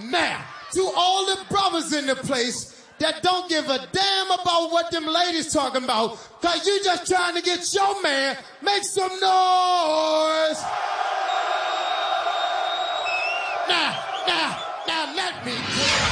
Now, to all the brothers in the place that don't give a damn about what them ladies talking about, cause you just trying to get your man, make some noise. Now, let me.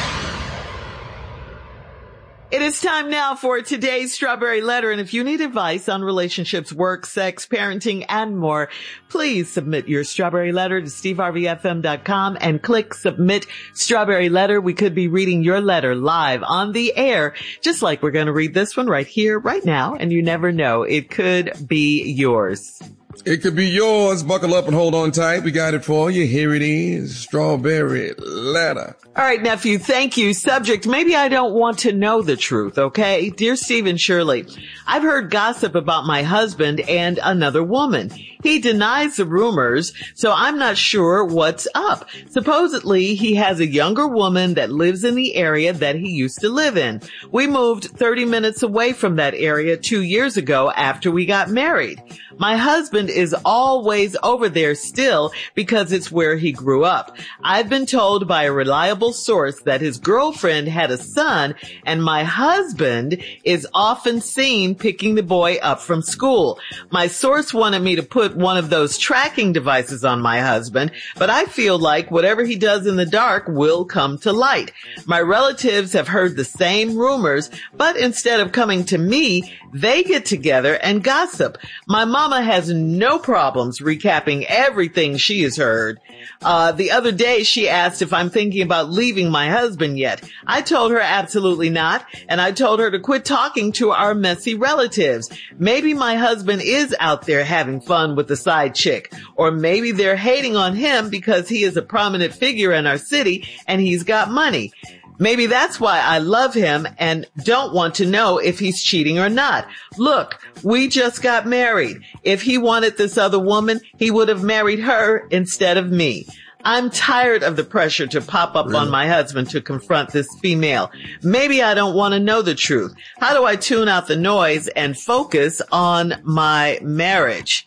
It is time now for today's Strawberry Letter. And if you need advice on relationships, work, sex, parenting, and more, please submit your Strawberry Letter to steveharveyfm.com and click Submit Strawberry Letter. We could be reading your letter live on the air, just like we're going to read this one right here, right now. And you never know, it could be yours. It could be yours. Buckle up and hold on tight. We got it for you. Here it is. Strawberry Letter. All right, nephew. Thank you. Subject: maybe I don't want to know the truth. Okay. Dear Steve and Shirley, I've heard gossip about my husband and another woman. He denies the rumors, so I'm not sure what's up. Supposedly, he has a younger woman that lives in the area that he used to live in. We moved 30 minutes away from that area 2 years ago after we got married. My husband is always over there still because it's where he grew up. I've been told by a reliable source that his girlfriend had a son, and my husband is often seen picking the boy up from school. My source wanted me to put one of those tracking devices on my husband, but I feel like whatever he does in the dark will come to light. My relatives have heard the same rumors, but instead of coming to me, they get together and gossip. My mama has no problems recapping everything she has heard. The other day she asked if I'm thinking about leaving my husband yet. I told her absolutely not, and I told her to quit talking to our messy relatives. Maybe my husband is out there having fun with the side chick, or maybe they're hating on him because he is a prominent figure in our city and he's got money. Maybe that's why I love him and don't want to know if he's cheating or not. Look, we just got married. If he wanted this other woman, he would have married her instead of me. I'm tired of the pressure to pop up on my husband to confront this female. Maybe I don't want to know the truth. How do I tune out the noise and focus on my marriage?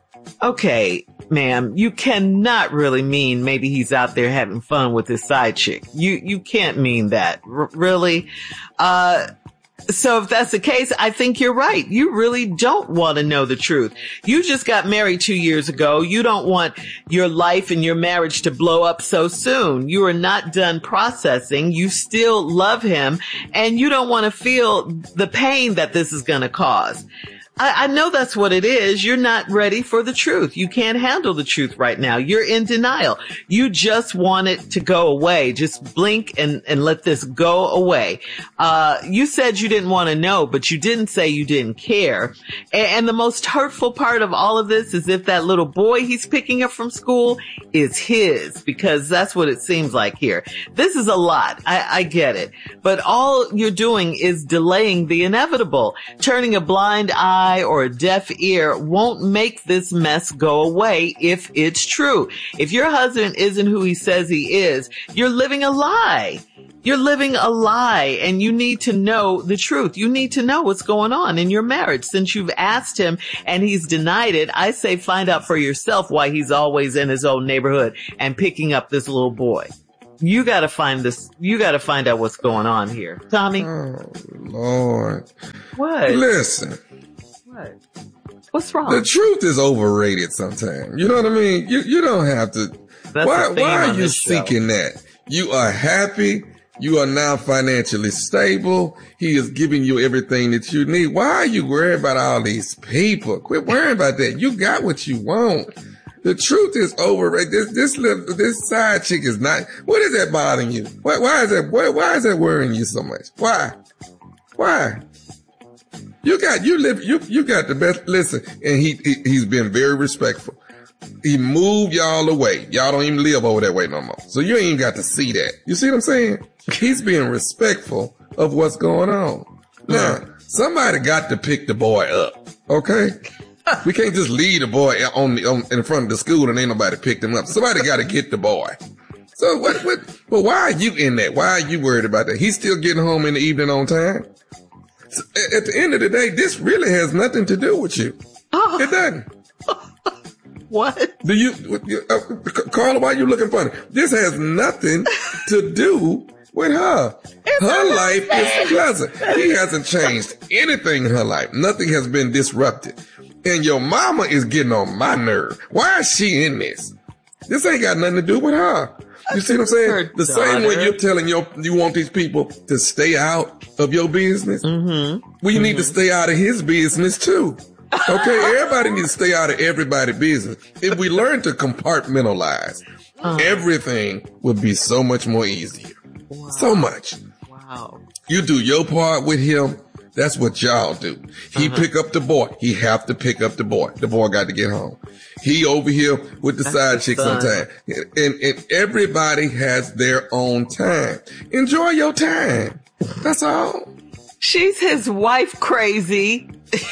Okay, ma'am, you cannot really mean maybe he's out there having fun with his side chick. You can't mean that. Really? So if that's the case, I think you're right. You really don't want to know the truth. You just got married 2 years ago. You don't want your life and your marriage to blow up so soon. You are not done processing. You still love him, and you don't want to feel the pain that this is going to cause. I know that's what it is. You're not ready for the truth. You can't handle the truth right now. You're in denial. You just want it to go away. Just blink and let this go away. You said you didn't want to know, but you didn't say you didn't care. And the most hurtful part of all of this is if that little boy he's picking up from school is his, because that's what it seems like here. This is a lot. I get it. But all you're doing is delaying the inevitable. Turning a blind eye or a deaf ear won't make this mess go away if it's true. If your husband isn't who he says he is, you're living a lie. You're living a lie, and you need to know the truth. You need to know what's going on in your marriage. Since you've asked him and he's denied it, I say find out for yourself why he's always in his own neighborhood and picking up this little boy. You gotta find this. You gotta find out what's going on here. Tommy? Oh, Lord. What? Listen. What? What's wrong? The truth is overrated sometimes. You know what I mean? You don't have to. Why are you seeking that? You are happy. You are now financially stable. He is giving you everything that you need. Why are you worried about all these people? Quit worrying about that. You got what you want. The truth is overrated. This side chick is not. What is that bothering you? Why is that worrying you so much? Why? You got the best. Listen, and he's been very respectful. He moved y'all away. Y'all don't even live over that way no more. So you ain't even got to see that. You see what I'm saying? He's being respectful of what's going on. Now, somebody got to pick the boy up. Okay? We can't just leave the boy in front of the school and ain't nobody picked him up. Somebody got to get the boy. So but why are you in that? Why are you worried about that? He's still getting home in the evening on time. So at the end of the day, this really has nothing to do with you. It doesn't. What? Do you, Carla, why are you looking funny? This has nothing to do with her. Her life is pleasant. He hasn't changed anything in her life. Nothing has been disrupted. And your mama is getting on my nerve. Why is she in this? This ain't got nothing to do with her. You see what I'm saying? The same way you're telling you want these people to stay out of your business. Mm-hmm. Well, you need to stay out of his business too. Okay, everybody needs to stay out of everybody's business. If we learn to compartmentalize, everything would be so much more easier. Wow. So much. Wow. You do your part with him. That's what y'all do. He pick up the boy. He have to pick up the boy. The boy got to get home. He over here with the side chick sometime. And everybody has their own time. Enjoy your time. That's all. She's his wife crazy.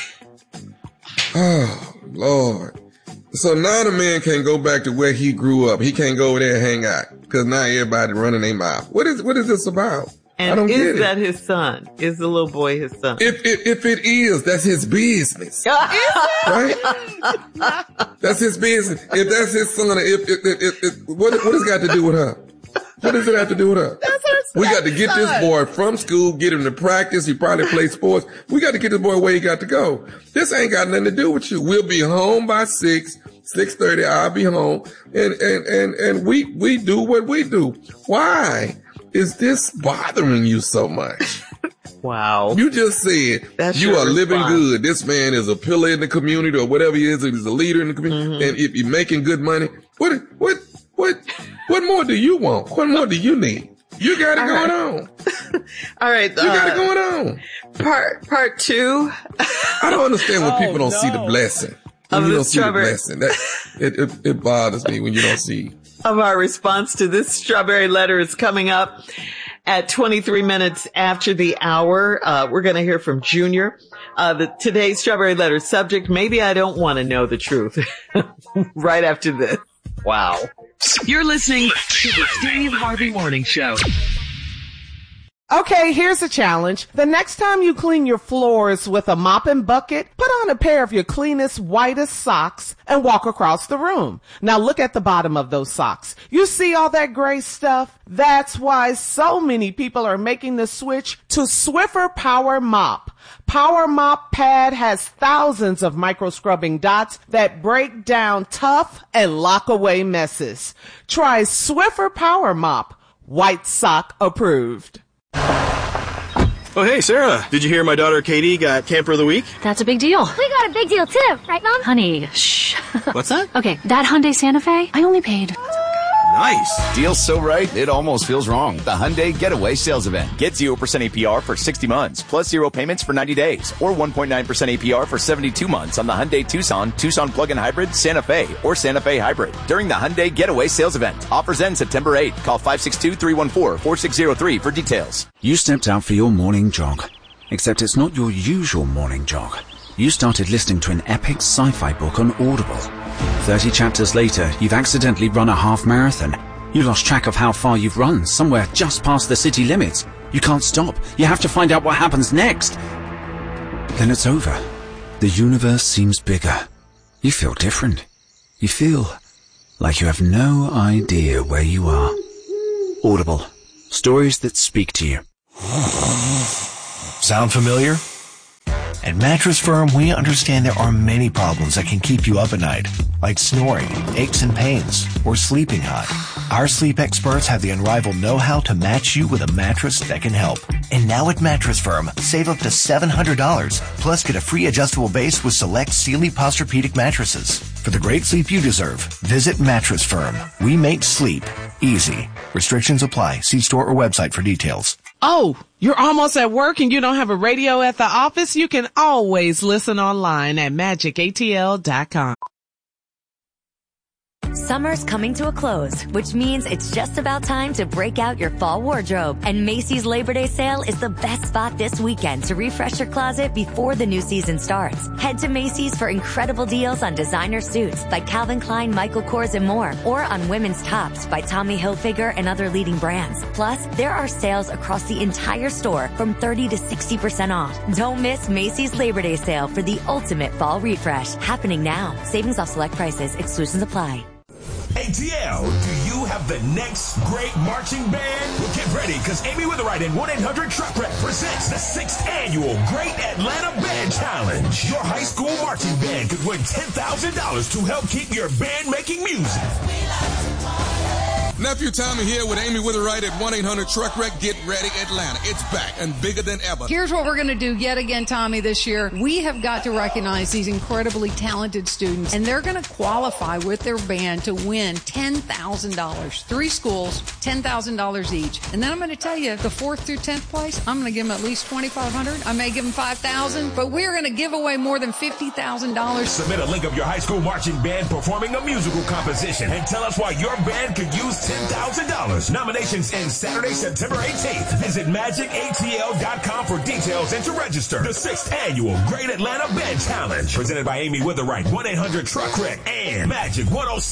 Oh, Lord. So now the man can't go back to where he grew up. He can't go over there and hang out because now everybody running their mouth. What is this about? And I don't get is that his son? Is the little boy his son? If it is, that's his business. Right? That's his business. If that's his son, what has it got to do with her? What does it have to do with her? That's her son. We got to get this boy from school, get him to practice. He probably plays sports. We got to get this boy where he got to go. This ain't got nothing to do with you. We'll be home by 6:30. I'll be home. And we do what we do. Why is this bothering you so much? Wow. You just said you are living good. This man is a pillar in the community or whatever he is. He's a leader in the community. Mm-hmm. And if you're making good money, what more do you want? What more do you need? You got it going on. All right. You got it going on. Part two. I don't understand when people don't see the blessing. When you don't see the blessing. It bothers me when you don't see. Of our response to this strawberry letter is coming up at 23 minutes after the hour. We're going to hear from Junior. Today's strawberry letter subject, maybe I don't want to know the truth. Right after this. Wow. You're listening to the Steve Harvey Morning Show. Okay, here's a challenge. The next time you clean your floors with a mop and bucket, put on a pair of your cleanest, whitest socks and walk across the room. Now look at the bottom of those socks. You see all that gray stuff? That's why so many people are making the switch to Swiffer Power Mop. Power Mop Pad has thousands of micro scrubbing dots that break down tough and lock away messes. Try Swiffer Power Mop. White sock approved. Oh, hey, Sarah. Did you hear my daughter Katie got Camper of the Week? That's a big deal. We got a big deal, too. Right, Mom? Honey, shh. What's that? Okay, that Hyundai Santa Fe, I only paid... Nice. Deal's so right, it almost feels wrong. The Hyundai Getaway Sales Event. Get 0% APR for 60 months, plus 0 payments for 90 days, or 1.9% APR for 72 months on the Hyundai Tucson, Tucson Plug-in Hybrid, Santa Fe, or Santa Fe Hybrid. During the Hyundai Getaway Sales Event. Offers end September 8. Call 562-314-4603 for details. You stepped out for your morning jog. Except it's not your usual morning jog. You started listening to an epic sci-fi book on Audible. 30 chapters later, you've accidentally run a half marathon. You lost track of how far you've run, somewhere just past the city limits. You can't stop. You have to find out what happens next. Then it's over. The universe seems bigger. You feel different. You feel like you have no idea where you are. Audible. Stories that speak to you. Sound familiar? At Mattress Firm, we understand there are many problems that can keep you up at night, like snoring, aches and pains, or sleeping hot. Our sleep experts have the unrivaled know-how to match you with a mattress that can help. And now at Mattress Firm, save up to $700, plus get a free adjustable base with select Sealy Posturepedic mattresses. For the great sleep you deserve, visit Mattress Firm. We make sleep easy. Restrictions apply. See store or website for details. Oh, you're almost at work and you don't have a radio at the office? You can always listen online at magicatl.com. Summer's coming to a close, which means it's just about time to break out your fall wardrobe. And Macy's Labor Day sale is the best spot this weekend to refresh your closet before the new season starts. Head to Macy's for incredible deals on designer suits by Calvin Klein, Michael Kors, and more, or on women's tops by Tommy Hilfiger and other leading brands. Plus, there are sales across the entire store from 30 to 60% off. Don't miss Macy's Labor Day sale for the ultimate fall refresh. Happening now. Savings off select prices. Exclusions apply. ATL, do you have the next great marching band? Well, get ready, because Amy Witherite and 1-800-TRUCK-WRECK presents the 6th annual Great Atlanta Band Challenge. Your high school marching band could win $10,000 to help keep your band making music. Nephew Tommy here with Amy Witherite at 1-800-TRUCK-WRECK. Get ready, Atlanta. It's back and bigger than ever. Here's what we're going to do yet again, Tommy, this year. We have got to recognize these incredibly talented students, and they're going to qualify with their band to win $10,000. 3 schools, $10,000 each. And then I'm going to tell you, the 4th through 10th place, I'm going to give them at least $2,500. I may give them $5,000, but we're going to give away more than $50,000. Submit a link of your high school marching band performing a musical composition and tell us why your band could use $10,000. Nominations end Saturday, September 18th. Visit magicatl.com for details and to register. The 6th annual Great Atlanta Band Challenge. Presented by Amy Witherite, 1-800-TRUCK-WRECK, and Magic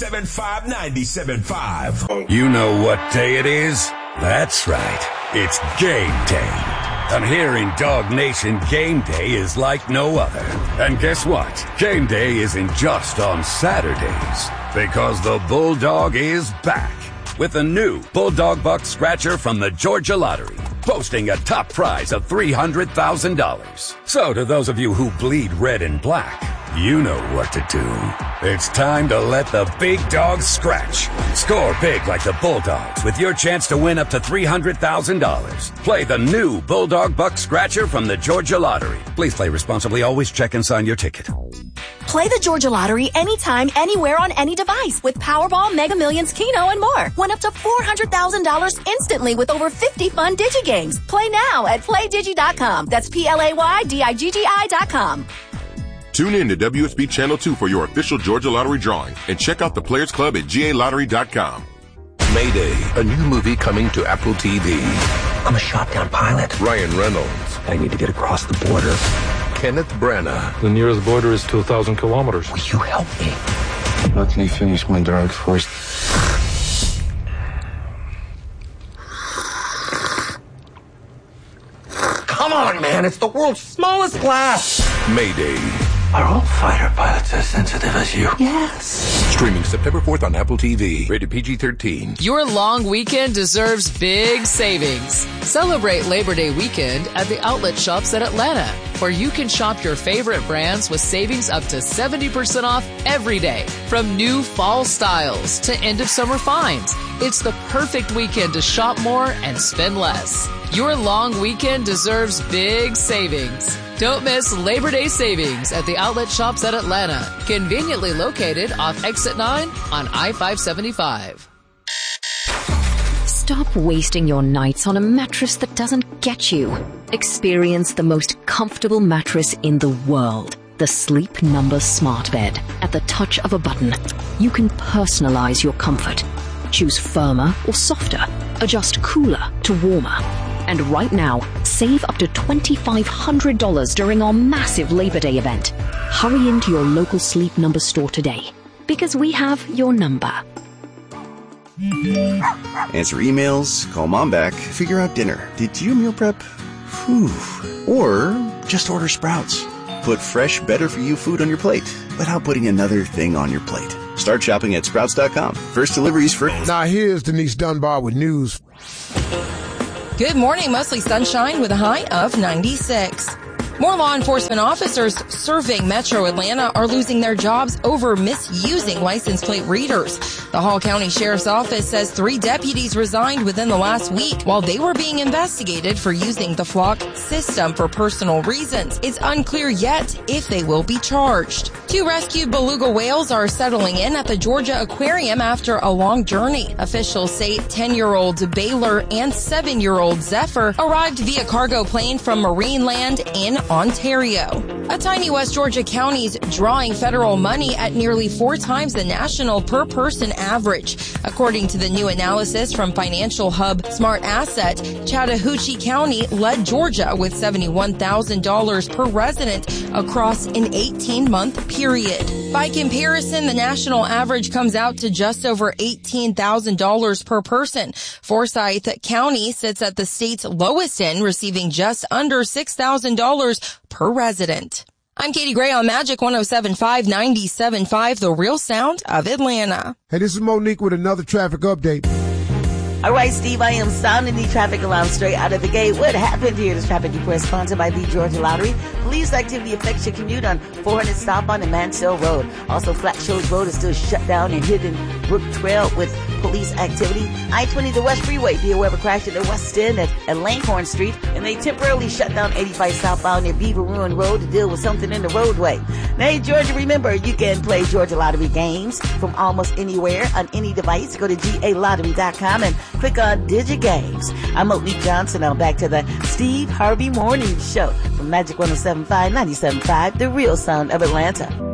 107.5 You know what day it is? That's right. It's game day. And here in Dog Nation, game day is like no other. And guess what? Game day isn't just on Saturdays. Because the Bulldog is back. With a new Bulldog Buck Scratcher from the Georgia Lottery, boasting a top prize of $300,000. So to those of you who bleed red and black, you know what to do. It's time to let the big dogs scratch. Score big like the Bulldogs with your chance to win up to $300,000. Play the new Bulldog Buck Scratcher from the Georgia Lottery. Please play responsibly. Always check and sign your ticket. Play the Georgia Lottery anytime, anywhere on any device with Powerball, Mega Millions, Keno, and more. Win up to $400,000 instantly with over 50 fun DigiGames. Play now at PlayDigi.com. That's PlayDigi.com. Tune in to WSB Channel 2 for your official Georgia Lottery drawing and check out the Players Club at GALottery.com. Mayday, a new movie coming to Apple TV. I'm a shotgun pilot. Ryan Reynolds. I need to get across the border. Kenneth Branagh. The nearest border is 2,000 kilometers. Will you help me? Let me finish my drink first. Come on, man. It's the world's smallest glass. Mayday. Are all fighter pilots as sensitive as you? Yes. Streaming September 4th on Apple TV. Rated PG-13. Your long weekend deserves big savings. Celebrate Labor Day weekend at the outlet shops at Atlanta, where you can shop your favorite brands with savings up to 70% off every day. From new fall styles to end of summer finds, it's the perfect weekend to shop more and spend less. Your long weekend deserves big savings. Don't miss Labor Day savings at the outlet shops at Atlanta, conveniently located off Exit 9 on I-575. Stop wasting your nights on a mattress that doesn't get you. Experience the most comfortable mattress in the world. The Sleep Number Smart Bed. At the touch of a button, you can personalize your comfort. Choose firmer or softer. Adjust cooler to warmer. And right now, save up to $2,500 during our massive Labor Day event. Hurry into your local Sleep Number store today, because we have your number. Answer emails, call mom back, figure out dinner. Did you meal prep? Whew. Or just order Sprouts. Put fresh, better-for-you food on your plate without putting another thing on your plate. Start shopping at Sprouts.com. First deliveries free. Now here's Denise Dunbar with news. Good morning. Mostly sunshine with a high of 96. More law enforcement officers serving Metro Atlanta are losing their jobs over misusing license plate readers. The Hall County Sheriff's Office says 3 deputies resigned within the last week while they were being investigated for using the Flock system for personal reasons. It's unclear yet if they will be charged. 2 rescued beluga whales are settling in at the Georgia Aquarium after a long journey. Officials say 10-year-old Baylor and 7-year-old Zephyr arrived via cargo plane from Marineland in Ontario. A tiny West Georgia county's drawing federal money at nearly 4 times the national per person average. According to the new analysis from financial hub Smart Asset, Chattahoochee County led Georgia with $71,000 per resident across an 18-month period. By comparison, the national average comes out to just over $18,000 per person. Forsyth County sits at the state's lowest end, receiving just under $6,000 per resident. I'm Katie Gray on Magic 107.5, 97.5, the real sound of Atlanta. Hey, this is Monique with another traffic update. All right, Steve, I am sounding the traffic alarm straight out of the gate. What happened here? This traffic report sponsored by the Georgia Lottery. Police activity affects your commute on 400 southbound and Mansell Road. Also, Flat Shoals Road is still shut down and Hidden Brook Trail with police activity. I-20, the West Freeway, be aware of a crash at the West End at Langhorne Street, and they temporarily shut down 85 southbound near Beaver Ruin Road to deal with something in the roadway. Now, hey, Georgia, remember, you can play Georgia Lottery games from almost anywhere on any device. Go to GALottery.com and click on DigiGames. I'm Monique Johnson. Now back to the Steve Harvey Morning Show from Magic 107.5, 97.5, the real sound of Atlanta.